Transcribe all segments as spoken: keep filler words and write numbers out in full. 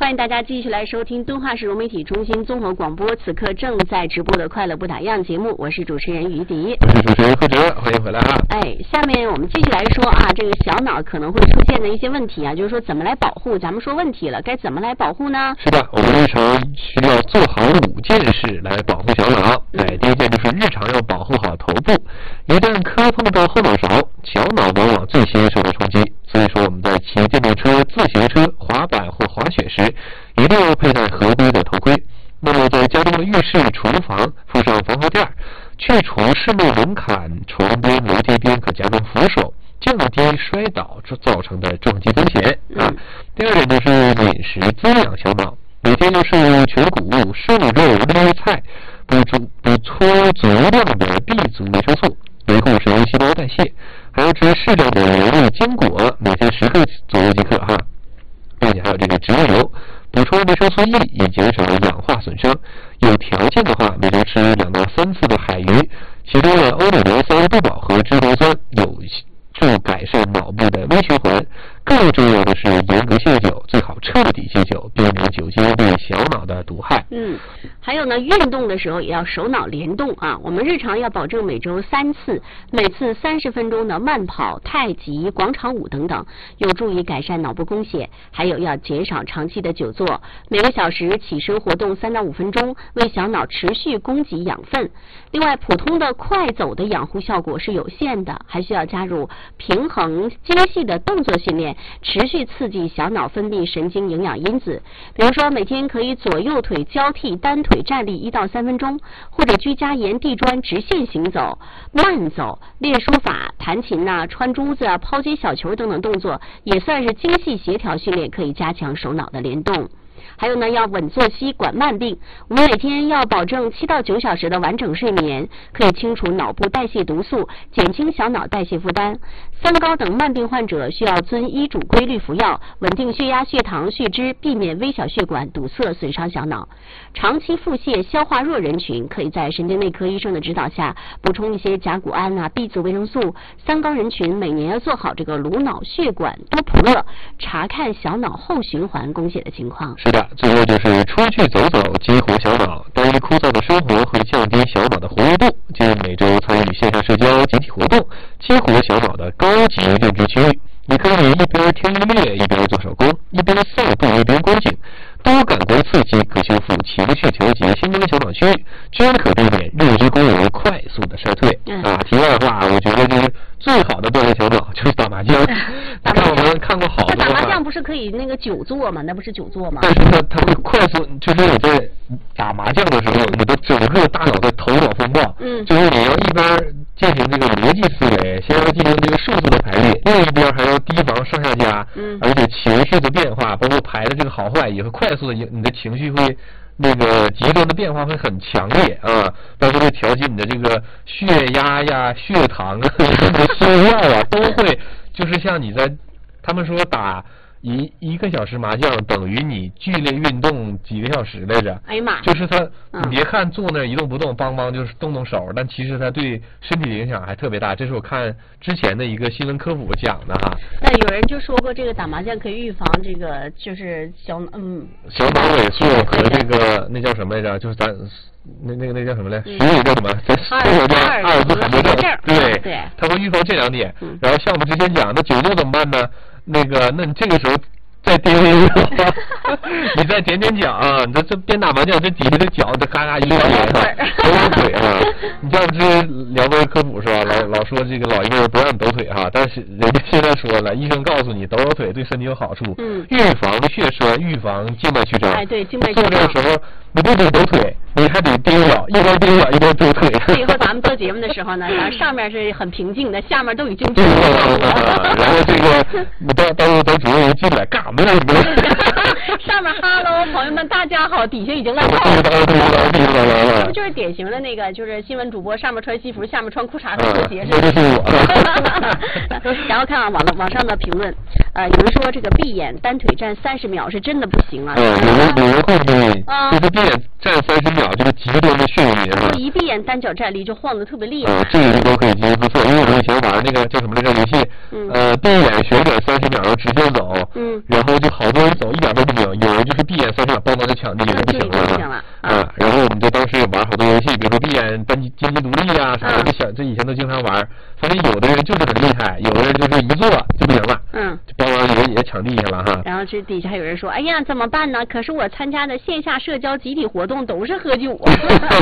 欢迎大家继续来收听敦化市融媒体中心综合广播，此刻正在直播的快乐不打烊节目，我是主持人于迪， 我是主持人贺哲，欢迎回来啊！ 哎，下面我们继续来说啊，这个小脑可能会出现的一些问题啊，就是说怎么来保护？咱们说问题了，该怎么来保护呢？ 是的，我们日常需要做好五件事来保护小脑。哎，第一件就是日常要保护好头部，一旦磕碰到后脑勺，小脑往往最先受到冲击。所以说我们在骑电动车、自行车、滑板或滑雪时，一定要佩戴合规的头盔。那么在家中的浴室、厨房附上防滑垫，去除室内门槛、床边、楼梯边可加装扶手，降低摔倒造成的撞击风险啊。第二点就是饮食滋养小脑，每天要摄入全谷物、瘦肉、绿菜，补足补充足量的 B 族维生素，维护神经细胞代谢。还要吃适量的牛肉、坚果，每天十克左右即可哈。并且还有这个植物油，补充维生素 E， 以减少氧化损伤。有条件的话，每周吃两到三次的海鱼，其中的欧美酸、不饱和脂肪酸有助改善脑部的微循环。更重要的是，严格戒酒，最好彻底戒酒，避免酒精对小脑的毒害。 嗯，还有呢，运动的时候也要手脑联动啊。我们日常要保证每周三次，每次三十分钟的慢跑、太极、广场舞等等，有助于改善脑部供血。还有要减少长期的久坐，每个小时起身活动三到五分钟，为小脑持续供给养分。另外，普通的快走的养护效果是有限的，还需要加入平衡、精细的动作训练，持续刺激小脑分泌神经营养因子。比如说，每天可以左右腿交替单腿站立一到三分钟，或者居家沿地砖直线行走、慢走、练书法、弹琴呐、啊、穿珠子啊、抛接小球等等动作，也算是精细协调训练，可以加强手脑的联动。还有呢，要稳作息，管慢病。我们每天要保证七到九小时的完整睡眠，可以清除脑部代谢毒素，减轻小脑代谢负担。三高等慢病患者需要遵医嘱规律服药，稳定血压、血糖、血脂，避免微小血管堵塞损伤小脑。长期腹泻、消化弱人群，可以在神经内科医生的指导下补充一些甲钴胺啊、B 族维生素。三高人群每年要做好这个颅脑血管多普勒，查看小脑后循环供血的情况。 是的，最后就是出去走走，激活小脑。单一枯燥的生活会降低小脑的活跃度，建议每周参与线上社交、集体活动，激活小脑的高级认知区域。你可以一边听音乐，一边做手工，一边散步，一边观景。多感官刺激可修复情绪调节心中小脑区域，均可避免认知功能快速的衰退。嗯、啊，题外话，我觉得就是最好的锻炼小脑就是打麻将。你看我们看过好多。 打麻将不是可以那个久坐吗？那不是久坐吗？ 但是呢，它会快速，就是你在打麻将的时候，你的整个大脑在头脑风暴。嗯。就是你要一边进行这个逻辑思维，先要进行这个数字的排列，另一边还要提防上下家。嗯。而且情绪的变化，包括牌的这个好坏，也会快速的，你的情绪会那个极端的变化会很强烈啊，到时候会调节你的这个血压呀、血糖啊、你的心跳啊，都会就是像你在他们说打一一个小时麻将等于你剧烈运动几个小时来着。 哎呀妈！ 就是他，你别看坐那一动不动，邦邦就是动动手，但其实他对身体的影响还特别大。这是我看之前的一个新闻科普讲的哈。 那有人就说过，这个打麻将可以预防这个就是小嗯小脑萎缩和这个那叫什么来着？就是咱那那个那叫什么来？徐伟叫什么？ 阿尔阿尔兹海默症。 对对， 他会预防这两点。然后像我们之前讲，那久坐怎么办呢？那个，那你这个时候再颠颠脚，你再踮踮脚啊！你这这边打麻将，这底下的脚这嘎嘎一摇摇的，抖抖腿啊！你像我们之前聊过科普是吧？老老说这个老一辈人不让你抖腿哈，但是人家现在说了，医生告诉你抖抖腿对身体有好处，嗯，预防血栓，预防静脉曲张。 哎，对，静脉曲张。 做这个时候，你不仅抖腿，你还得踮脚，一边踮脚一边抖腿。 这以后咱们做节目的时候呢，咱上面是很平静的，下面都已经对了。然后这个你到到时候咱主任一进来干什么呢？ 上面哈喽，朋友们大家好，底下已经乱套了。这不就是典型的那个，就是新闻主播上面穿西服，下面穿裤衩和拖鞋似的。然后看啊，网网上的评论，呃，有人说这个闭眼单腿站三十秒是真的不行啊。 嗯，有人有人会建议，就是闭眼站三十秒，就是极端的眩晕啊。 一闭眼单脚站立就晃得特别厉害。 嗯，这个都可以进行自测，因为我们以前玩那个叫什么来着游戏，呃，闭眼旋转三十秒，然后直线走，嗯，然后就好多人走一点都不灵，有人就是闭眼了哈。 然后这底下还有人说，哎呀，怎么办呢？可是我参加的线下社交集体活动都是喝酒啊。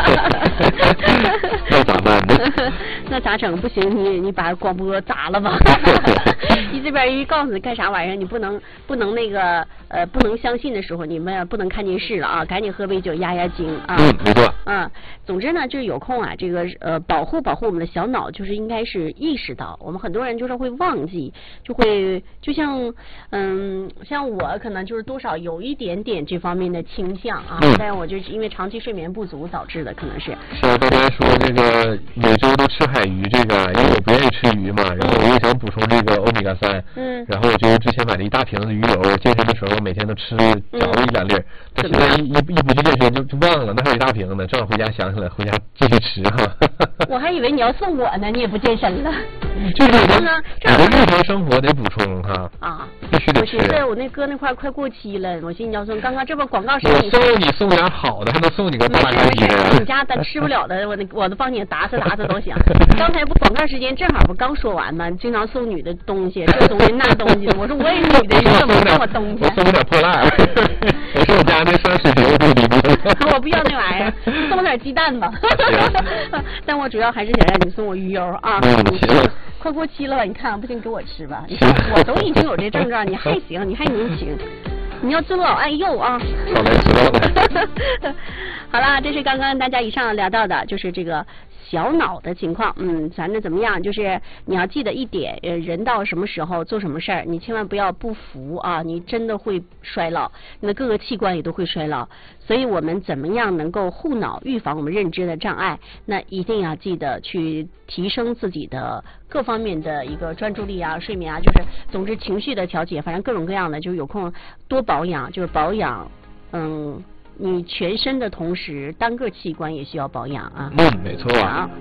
那咋办呢？ 那咋整？不行，你你把广播砸了吧。你这边一告诉你干啥玩意儿，你不能不能那个呃不能相信的时候，你们不能看电视了啊，赶紧喝杯酒压压惊啊。 嗯，没错。 嗯，总之呢，就是有空啊，这个呃保护保护我们的小脑，就是应该是意识到，我们很多人就是会忘记，就会就像嗯像我可能就是多少有一点点这方面的倾向啊，嗯、但是我就是因为长期睡眠不足导致的，可能是。 是啊，大家说这个每周都吃海鱼，这个因为我不愿意吃鱼嘛，然后我也想补充这个欧米伽三，嗯，然后我就之前买了一大瓶子鱼油，健身的时候每天都吃嚼一两粒，但现在一一一不去健身就就忘了，那还有一大瓶呢，正好回家想起来，回家继续吃哈。 我还以为你要送我呢，你也不健身了。 就是我呢，我的日常生活得补充哈。 啊， 必须得吃。 我寻思我那搁那块快过期了，我寻思你要送，刚刚这不广告时我送你送点好的，还能送你个大垃圾的。 你家咱吃不了的，我我都帮你打死打死都行。刚才不广告时间正好不刚说完吗？经常送女的东西，这东西那东西，我说我也是女的，你怎么送我东西？ 我送你点破烂，我是我家那三十平的里面。 我不要那玩意儿，送我点鸡蛋吧。但我主要还是想让你送我鱼油啊。 嗯，行。 快过期了吧？你看不行给我吃吧。你看我都已经有这症状，你还行，你还年轻。你要尊老爱幼啊！ 好嘞，知道了。 好啦，这是刚刚大家以上聊到的，就是这个小脑的情况。嗯，咱这怎么样？就是你要记得一点，呃，人到什么时候做什么事儿，你千万不要不服啊！你真的会衰老，你的各个器官也都会衰老。所以我们怎么样能够护脑，预防我们认知的障碍？那一定要记得去提升自己的各方面的一个专注力啊、睡眠啊，就是总之情绪的调节，反正各种各样的，就有空多保养，就是保养，嗯，你全身的同时，单个器官也需要保养啊。 嗯，没错啊。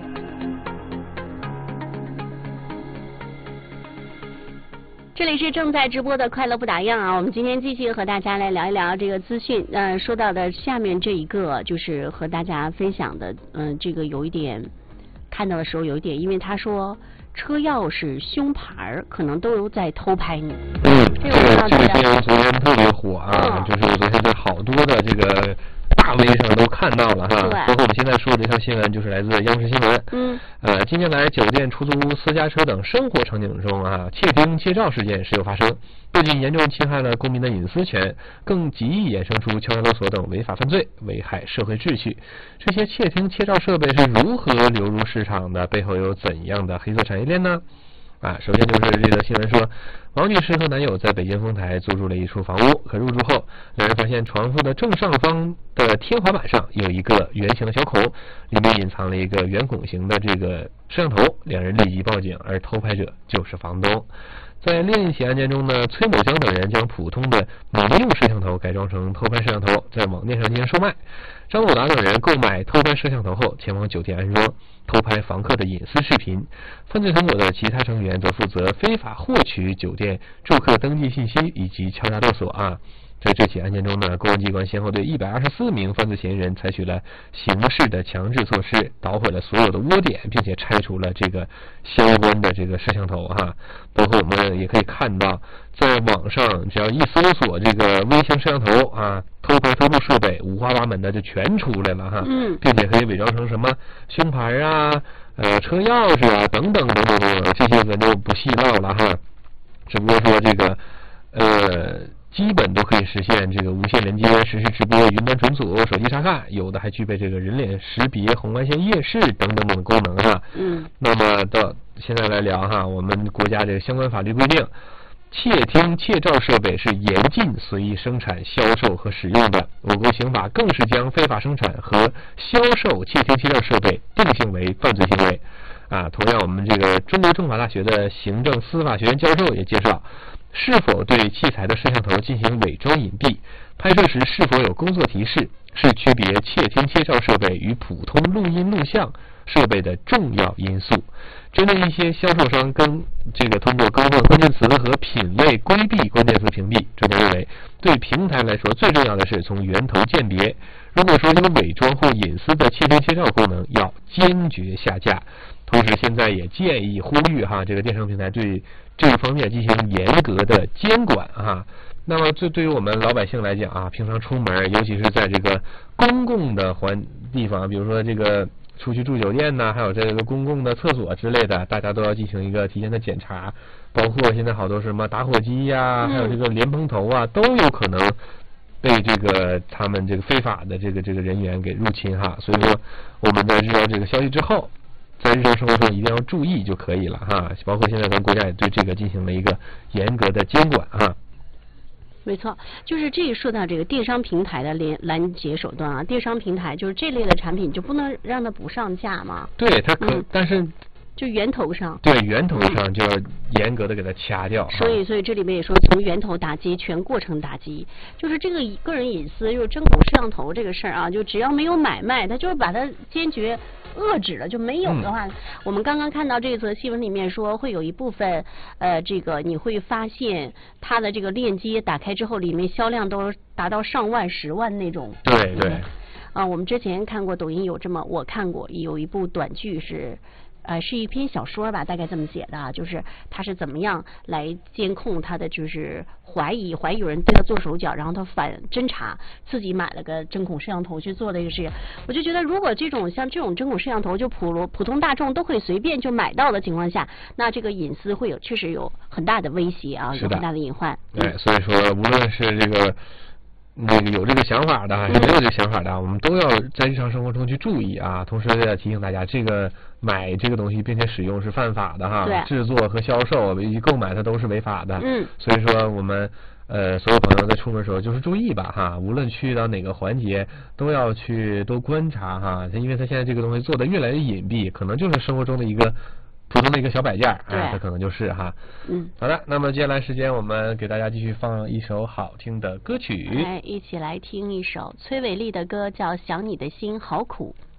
这里是正在直播的快乐不打烊啊，我们今天继续和大家来聊一聊这个资讯。呃，说到的下面这一个就是和大家分享的，嗯、呃，这个有一点看到的时候有一点，因为他说车钥匙、胸牌可能都有在偷拍你。 嗯，这个这个新闻昨天特别火啊，嗯、就是昨天在好多的这个大 V 上都看到了哈，包括我们现在说的这条新闻就是来自央视新闻。嗯，呃，近年来酒店、出租屋、私家车等生活场景中啊，窃听、窃照事件时有发生，不仅严重侵害了公民的隐私权，更极易衍生出敲诈勒索等违法犯罪，危害社会秩序。这些窃听、窃照设备是如何流入市场的？背后有怎样的黑色产业链呢？啊，首先就是这个新闻说，王女士和男友在北京丰台租住了一处房屋，可入住后，两人发现床铺的正上方的天花板上有一个圆形的小孔，里面隐藏了一个圆孔形的这个摄像头，两人立即报警，而偷拍者就是房东。在另一起案件中呢，崔某江等人将普通的民用摄像头改装成偷拍摄像头，在网店上进行售卖。张某达等人购买偷拍摄像头后，前往酒店安装，偷拍房客的隐私视频。犯罪团伙的其他成员则负责非法获取酒店住客登记信息以及敲诈勒索啊。在这起案件中呢，公安机关先后对一百二十四名犯罪嫌疑人采取了刑事的强制措施，捣毁了所有的窝点，并且拆除了这个相关的这个摄像头哈。包括我们也可以看到，在网上只要一搜索这个微型摄像头啊，偷拍偷录设备五花八门的就全出来了哈。嗯，并且可以伪装成什么胸牌啊、呃车钥匙啊等等等等等等，这些咱就不细唠了哈。只不过说这个呃。基本都可以实现这个无线连接、实时直播、云端存储、手机查看，有的还具备这个人脸识别、红外线夜视等等等的功能哈。嗯。那么到现在来聊哈，我们国家这个相关法律规定，窃听、窃照设备是严禁随意生产、销售和使用的。我国刑法更是将非法生产和销售窃听、窃照设备定性为犯罪行为。啊，同样我们这个中国政法大学的行政司法学院教授也介绍，是否对器材的摄像头进行伪装隐蔽，拍摄时是否有工作提示，是区别窃听窃照设备与普通录音录像设备的重要因素。针对一些销售商跟这个通过更换关键词和品类规避关键词屏蔽，专家认为，对平台来说最重要的是从源头鉴别。如果说这个伪装或隐私的窃听窃照功能，要坚决下架。同时，现在也建议呼吁哈，这个电商平台对这个方面进行严格的监管啊。那么这对于我们老百姓来讲啊，平常出门，尤其是在这个公共的环地方，比如说这个出去住酒店呐，还有这个公共的厕所之类的，大家都要进行一个提前的检查，包括现在好多什么打火机呀、还有这个莲蓬头啊，都有可能被这个他们这个非法的这个这个人员给入侵哈。所以说我们在知道这个消息之后，在日常生活中一定要注意就可以了哈。包括现在咱国家也对这个进行了一个严格的监管哈。 没错，就是这一说到这个电商平台的拦拦截手段啊，电商平台就是这类的产品就不能让它不上架吗？ 对，它可、嗯、但是就源头上， 对源头上就要严格的给它掐掉。 所以，所以这里面也说从源头打击，全过程打击，就是这个个人隐私，就是针孔摄像头这个事儿啊，就只要没有买卖，它就是把它坚决遏制了，就没有的话，嗯、我们刚刚看到这则新闻里面说，会有一部分呃，这个你会发现它的这个链接打开之后，里面销量都达到上万、十万那种。 对对。 啊，我们之前看过抖音有这么，我看过有一部短剧是。呃，是一篇小说吧，大概这么写的啊，就是他是怎么样来监控他的，就是怀疑怀疑有人对他做手脚，然后他反侦查，自己买了个针孔摄像头去做的一个事情。我就觉得，如果这种像这种针孔摄像头，就普罗普通大众都可以随便就买到的情况下，那这个隐私会有确实有很大的威胁啊，有很大的隐患。 对，所以说无论是这个。那个有这个想法的，还是没有这个想法的，我们都要在日常生活中去注意啊。同时也提醒大家，这个买这个东西并且使用是犯法的哈，制作和销售以及购买它都是违法的。 嗯， 所以说我们呃所有朋友在出门的时候就是注意吧哈，无论去到哪个环节都要去多观察哈，因为它现在这个东西做的越来越隐蔽，可能就是生活中的一个。普通的一个小摆件啊，它可能就是哈。 嗯。 好的，那么接下来时间我们给大家继续放一首好听的歌曲。 来，一起来听一首崔伟丽的歌，叫《想你的心好苦》。